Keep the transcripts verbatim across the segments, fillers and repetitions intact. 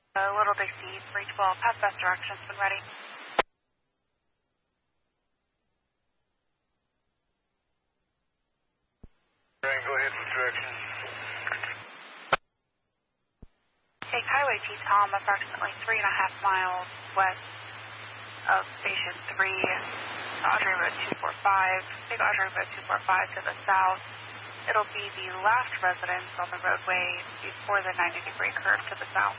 Uh, Little Dixie, three twelve, pass best directions when ready. Brian, go ahead with directions. Take Highway T Tom approximately three and a half miles west of Station three, Audrey Road two forty-five. Take Audrey Road two forty-five to the south. It'll be the last residence on the roadway before the ninety degree curve to the south.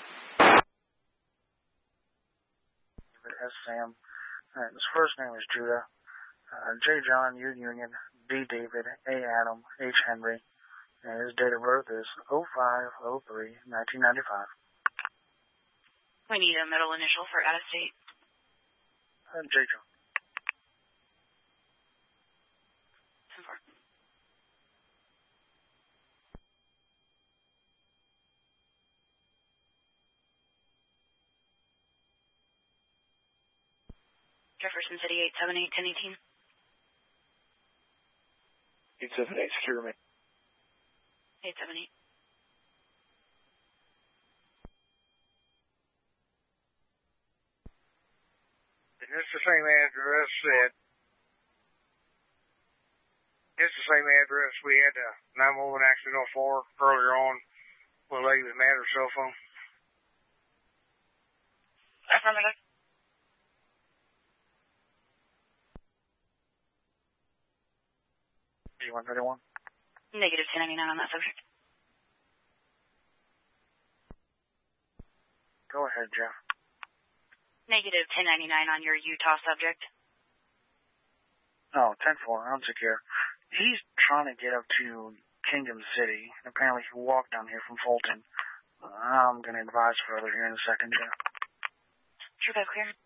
S. Sam. All right, his first name is Judah. Uh, J. John, U. Union, D. David, A. Adam, H. Henry. And his date of birth is oh five oh three nineteen ninety-five. We need a middle initial for out of state. Uh, J. John. ten four. Jefferson City, eight seven eight, ten eighteen. eight seven eight, secure me. eight seven eight. And it's the same address that, it's the same address we had a nine one one accident for earlier on with a lady that mad her cell phone. Affirmative. one thirty-one. Negative ten ninety-nine on that subject. Go ahead, Jeff. Negative ten ninety-nine on your Utah subject. Oh, ten four, unsecure. He's trying to get up to Kingdom City. Apparently he walked down here from Fulton. I'm going to advise further here in a second, Jeff. Sure, go clear.